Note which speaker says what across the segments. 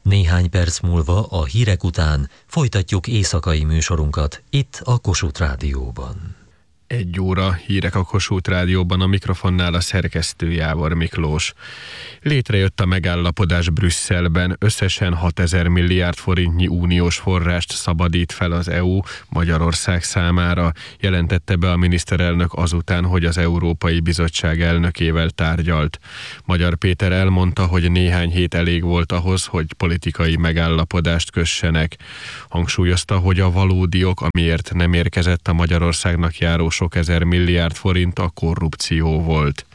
Speaker 1: Néhány perc múlva a hírek után folytatjuk éjszakai műsorunkat itt a Kossuth Rádióban.
Speaker 2: 1 óra hírek a Kossuth Rádióban, a mikrofonnál a szerkesztő Jávor Miklós. Létrejött a megállapodás Brüsszelben, összesen 6000 milliárd forintnyi uniós forrást szabadít fel az EU Magyarország számára, jelentette be a miniszterelnök azután, hogy az Európai Bizottság elnökével tárgyalt. Magyar Péter elmondta, hogy néhány hét elég volt ahhoz, hogy politikai megállapodást kössenek. Hangsúlyozta, hogy a valódi ok, amiért nem érkezett a Magyarországnak járó sok ezer milliárd forint, a korrupció volt.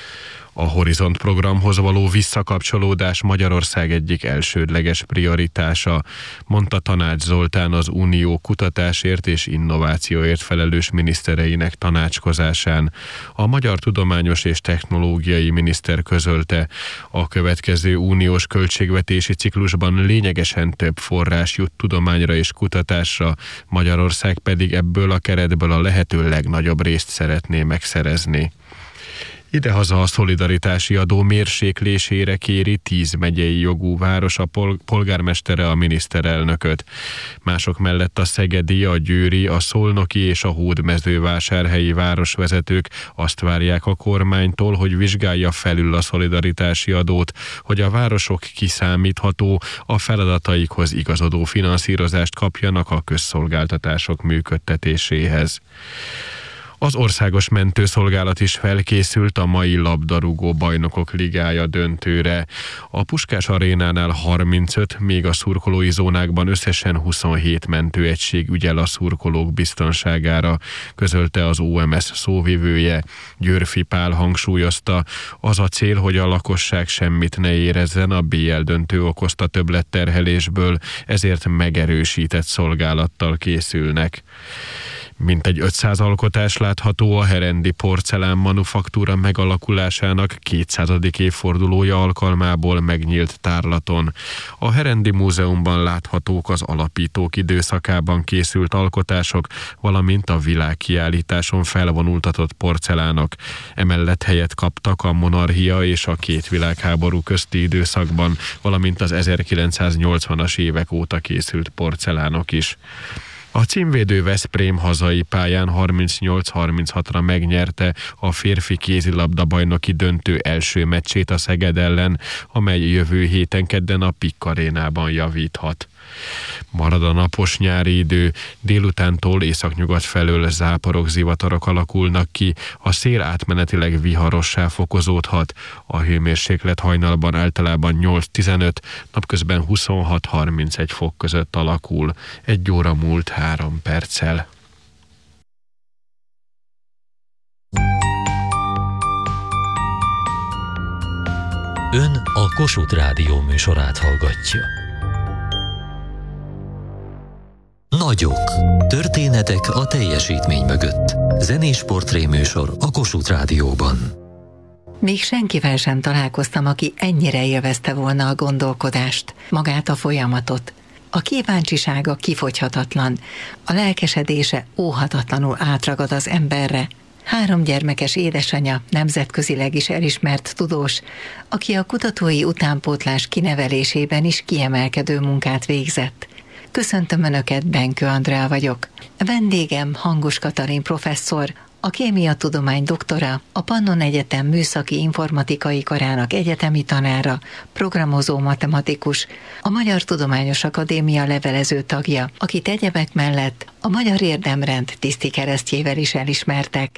Speaker 2: A Horizont programhoz való visszakapcsolódás Magyarország egyik elsődleges prioritása, mondta Tanács Zoltán az Unió kutatásért és innovációért felelős minisztereinek tanácskozásán. A magyar tudományos és technológiai miniszter közölte, a következő uniós költségvetési ciklusban lényegesen több forrás jut tudományra és kutatásra, Magyarország pedig ebből a keretből a lehető legnagyobb részt szeretné megszerezni. Idehaza a szolidaritási adó mérséklésére kéri 10 megyei jogú város a polgármestere a miniszterelnököt. Mások mellett a szegedi, a győri, a szolnoki és a hódmezővásárhelyi városvezetők azt várják a kormánytól, hogy vizsgálja felül a szolidaritási adót, hogy a városok kiszámítható, a feladataikhoz igazodó finanszírozást kapjanak a közszolgáltatások működtetéséhez. Az Országos Mentőszolgálat is felkészült a mai labdarúgó bajnokok ligája döntőre. A Puskás arénánál 35, még a szurkolói zónákban összesen 27 mentőegység ügyel a szurkolók biztonságára, közölte az OMS szóvivője. Győrfi Pál hangsúlyozta, az a cél, hogy a lakosság semmit ne érezzen a BL döntő okozta többletterhelésből, ezért megerősített szolgálattal készülnek. Mintegy 500 alkotás látható a herendi porcelán manufaktúra megalakulásának 200. évfordulója alkalmából megnyílt tárlaton. A Herendi Múzeumban láthatók az alapítók időszakában készült alkotások, valamint a világkiállításon felvonultatott porcelánok. Emellett helyet kaptak a monarchia és a két világháború közti időszakban, valamint az 1980-as évek óta készült porcelánok is. A címvédő Veszprém hazai pályán 38-36-ra megnyerte a férfi kézilabda bajnoki döntő első meccsét a Szeged ellen, amely jövő héten kedden a PIK arénában javíthat. Marad a napos nyári idő, délutántól északnyugat felől záporok, zivatarok alakulnak ki, a szél átmenetileg viharossá fokozódhat, a hőmérséklet hajnalban általában 8-15, napközben 26-31 fok között alakul. 1 óra múlt 3 perccel.
Speaker 1: Ön a Kossuth Rádió műsorát hallgatja. Nagyok. Történetek a teljesítmény mögött. Zenés portréműsor a Kossuth Rádióban.
Speaker 3: Még senkivel sem találkoztam, aki ennyire élvezte volna a gondolkodást, magát a folyamatot. A kíváncsisága kifogyhatatlan, a lelkesedése óhatatlanul átragad az emberre. 3 gyermekes édesanyja, nemzetközileg is elismert tudós, aki a kutatói utánpótlás kinevelésében is kiemelkedő munkát végzett. Köszöntöm Önöket, Benkő Andrea vagyok. Vendégem Hangos Katalin professzor, a kémiatudomány doktora, a Pannon Egyetem műszaki informatikai karának egyetemi tanára, programozó matematikus, a Magyar Tudományos Akadémia levelező tagja, akit egyebek mellett a Magyar Érdemrend tiszti keresztjével is elismertek.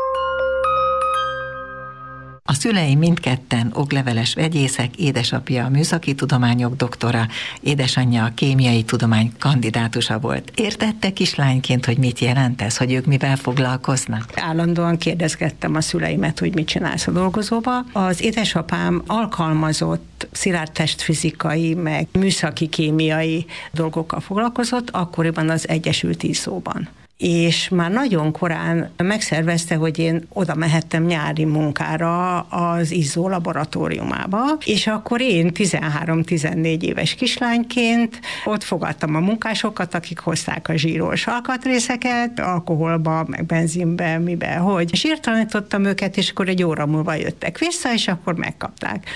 Speaker 3: A szülei mindketten okleveles vegyészek, édesapja a műszaki tudományok doktora, édesanyja a kémiai tudomány kandidátusa volt. Értette kislányként, hogy mit jelent ez, hogy ők mivel foglalkoznak?
Speaker 4: Állandóan kérdezgettem a szüleimet, hogy mit csinálsz a dolgozóba. Az édesapám alkalmazott szilárd testfizikai, meg műszaki kémiai dolgokkal foglalkozott, akkoriban az Egyesült Izzóban. És már nagyon korán megszervezte, hogy én oda mehettem nyári munkára az Izzó laboratóriumába, és akkor én 13-14 éves kislányként ott fogadtam a munkásokat, akik hozták a zsíros alkatrészeket, alkoholba, meg benzinbe, mibe, hogy. És írtalanítottam őket, és akkor 1 óra múlva jöttek vissza, és akkor megkapták.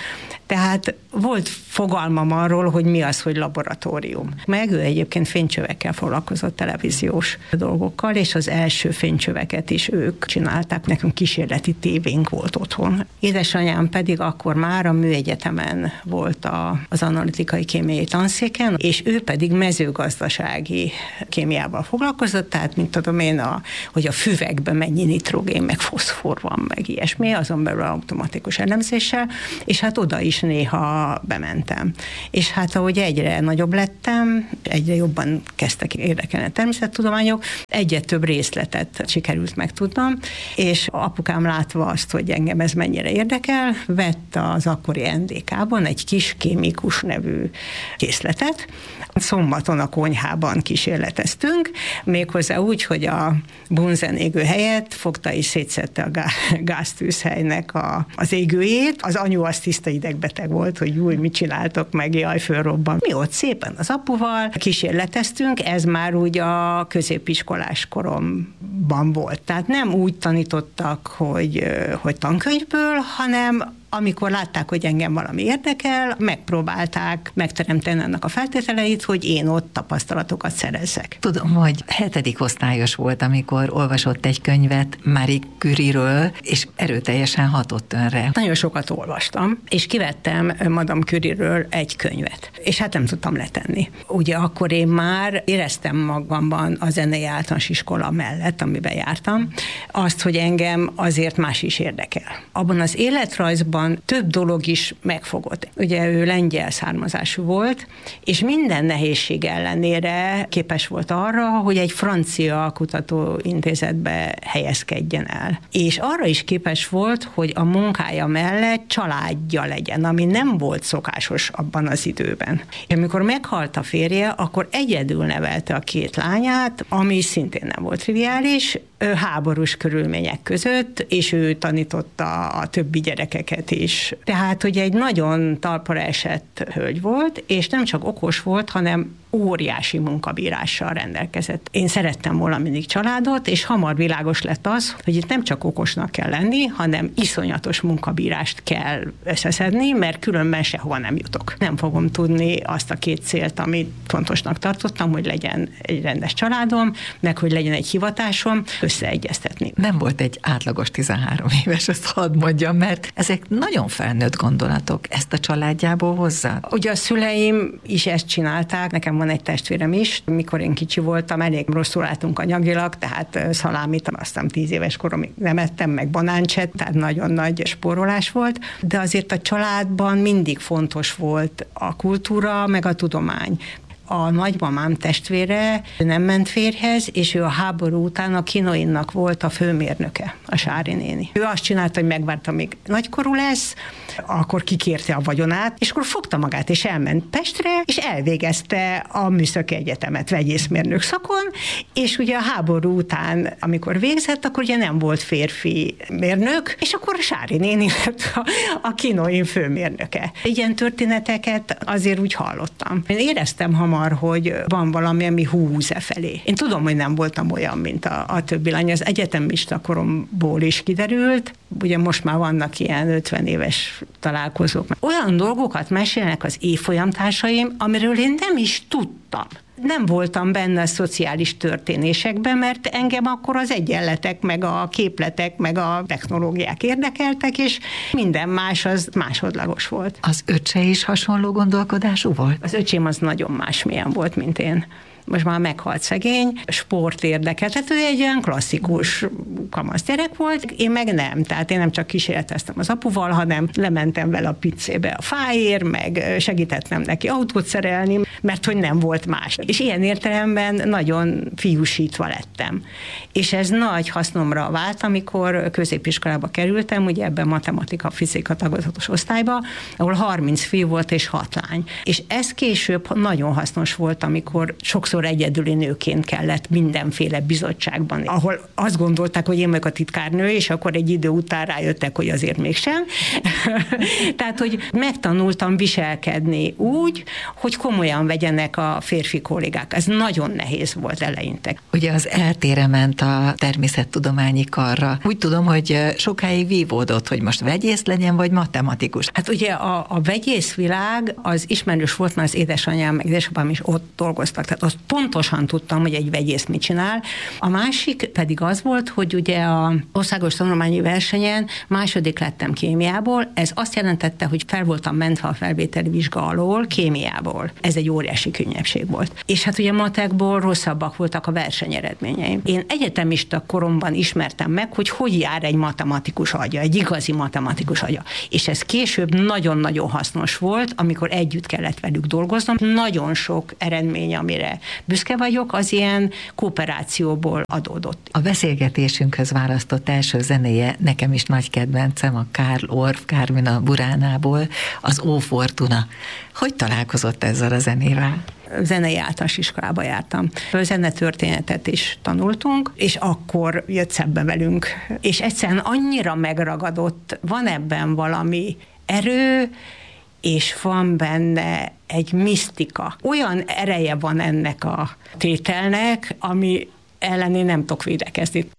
Speaker 4: Tehát volt fogalmam arról, hogy mi az, hogy laboratórium. Meg ő egyébként fénycsövekkel foglalkozott, televíziós dolgokkal, és az első fénycsöveket is ők csinálták. Nekünk kísérleti tévénk volt otthon. Édesanyám pedig akkor már a Műegyetemen volt az analitikai kémiai tanszéken, és ő pedig mezőgazdasági kémiával foglalkozott, tehát mint tudom én, hogy a füvekben mennyi nitrogén, meg foszfor van, meg ilyesmi, azon belül automatikus elemzéssel, és hát oda is néha bementem. És hát ahogy egyre nagyobb lettem, egyre jobban kezdtek érdekelni a természettudományok, egyre több részletet sikerült megtudnom, és apukám látva azt, hogy engem ez mennyire érdekel, vett az akkori NDK-ban egy kis kémikus nevű készletet. Szombaton a konyhában kísérleteztünk, méghozzá úgy, hogy a bunzen égő helyett fogta és szétszedte a gáztűzhelynek az égőjét. Az anyu az tiszta idegbeteg volt, hogy júj, mit csináltok meg, jaj, fölrobban. Mi ott szépen az apuval kísérleteztünk, ez már úgy a középiskolás koromban volt. Tehát nem úgy tanítottak, hogy tankönyvből, hanem amikor látták, hogy engem valami érdekel, megpróbálták megteremteni annak a feltételeit, hogy én ott tapasztalatokat szerezzek.
Speaker 3: Tudom, hogy 7. osztályos volt, amikor olvasott egy könyvet Marie Curie-ről, és erőteljesen hatott önre.
Speaker 4: Nagyon sokat olvastam, és kivettem Madame Curie-ről egy könyvet, és hát nem tudtam letenni. Ugye akkor én már éreztem magamban a zenei általános iskola mellett, amiben jártam, azt, hogy engem azért más is érdekel. Abban az életrajzban több dolog is megfogott. Ugye ő lengyel származású volt, és minden nehézség ellenére képes volt arra, hogy egy francia kutatóintézetbe helyezkedjen el. És arra is képes volt, hogy a munkája mellett családja legyen, ami nem volt szokásos abban az időben. És amikor meghalt a férje, akkor egyedül nevelte a 2 lányát, ami szintén nem volt triviális, háborús körülmények között, és ő tanította a többi gyerekeket is. Tehát, hogy egy nagyon talpra esett hölgy volt, és nem csak okos volt, hanem óriási munkabírással rendelkezett. Én szerettem volna mindig családot, és hamar világos lett az, hogy itt nem csak okosnak kell lenni, hanem iszonyatos munkabírást kell összeszedni, mert különben sehova nem jutok. Nem fogom tudni azt a 2 célt, amit fontosnak tartottam, hogy legyen egy rendes családom, meg hogy legyen egy hivatásom, összeegyeztetni.
Speaker 3: Nem volt egy átlagos 13 éves, ezt hadd mondjam, mert ezek nagyon felnőtt gondolatok. Ezt a családjából hozza?
Speaker 4: Ugye a szüleim is ezt csinálták, nekem van egy testvérem is, mikor én kicsi voltam, elég rosszul álltunk anyagilag, tehát szalámit, aztán 10 éves koromig nem ettem, meg banáncset, tehát nagyon nagy spórolás volt, de azért a családban mindig fontos volt a kultúra, meg a tudomány. A nagymamám testvére nem ment férjhez, és ő a háború után a Kinoinnak volt a főmérnöke, a Sári néni. Ő azt csinálta, hogy megvárta, amíg nagykorú lesz, akkor kikérte a vagyonát, és akkor fogta magát, és elment Pestre, és elvégezte a Műszaki Egyetemet vegyészmérnök szakon, és ugye a háború után, amikor végzett, akkor ugye nem volt férfi mérnök, és akkor a Sári néni lett a Kinoin főmérnöke. Ilyen történeteket azért úgy hallottam. Én éreztem hamar, hogy van valami, ami húz felé. Én tudom, hogy nem voltam olyan, mint a többi lány. Az egyetemista koromból is kiderült. Ugye most már vannak ilyen 50 éves találkozók. Olyan dolgokat mesélnek az évfolyamtársaim, amiről én nem is tudtam. Nem voltam benne a szociális történésekben, mert engem akkor az egyenletek, meg a képletek, meg a technológiák érdekeltek, és minden más az másodlagos volt.
Speaker 3: Az öccse is hasonló gondolkodású volt?
Speaker 4: Az öcsém az nagyon másmilyen volt, mint én. Most már meghalt szegény, sport érdekelt, tehát ő egy olyan klasszikus kamasz gyerek volt, én meg nem, tehát én nem csak kísérleteztem az apuval, hanem lementem vele a piccébe a fáért, meg segítettem neki autót szerelni, mert hogy nem volt más. És ilyen értelemben nagyon fiúsítva lettem. És ez nagy hasznomra vált, amikor középiskolába kerültem, ugye ebben matematika-fizika tagozatos osztályba, ahol 30 fiú volt és 6 lány. És ez később nagyon hasznos volt, amikor sokszor egyedüli nőként kellett mindenféle bizottságban, ahol azt gondolták, hogy én meg a titkárnő, és akkor egy idő után rájöttek, hogy azért mégsem. Tehát, hogy megtanultam viselkedni úgy, hogy komolyan vegyenek a férfi kollégák. Ez nagyon nehéz volt eleinte.
Speaker 3: Ugye az eltére ment a természettudományi karra. Úgy tudom, hogy sokáig vívódott, hogy most vegyész legyen, vagy matematikus.
Speaker 4: Hát ugye a vegyészvilág az ismerős volt, mert az édesanyám, meg édesapám is ott dolgoztak. Tehát azt pontosan tudtam, hogy egy vegyész mit csinál. A másik pedig az volt, hogy ugye az országos tanulmányi versenyen második lettem kémiából. Ez azt jelentette, hogy fel voltam mentve a felvételi vizsga alól kémiából. Ez egy óriási könnyebbség volt. És hát ugye matekból rosszabbak voltak a versenyeredményeim. Én egyetemista koromban ismertem meg, hogy jár egy matematikus agya, egy igazi matematikus agya. És ez később nagyon-nagyon hasznos volt, amikor együtt kellett velük dolgoznom. Nagyon sok eredmény, amire büszke vagyok, az ilyen kooperációból adódott.
Speaker 3: A beszélgetésünkhöz választott első zenéje nekem is nagy kedvencem, a Karl Orff, Carmina Buránából, az Ó Fortuna. Hogy találkozott ezzel a zenével?
Speaker 4: Zenei általános iskolába jártam. Zenetörténetet is tanultunk, és akkor jött szembe velünk. És egyszerűen annyira megragadott, van ebben valami erő, és van benne egy misztika. Olyan ereje van ennek a tételnek, ami ellen én nem tudok védekezni.